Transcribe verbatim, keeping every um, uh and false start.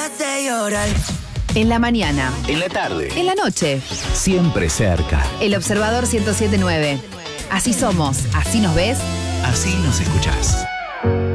hace llorar. En la mañana. En la tarde. En la noche. Siempre cerca. El Observador ciento siete punto nueve. Así somos, así nos ves. Así nos escuchás.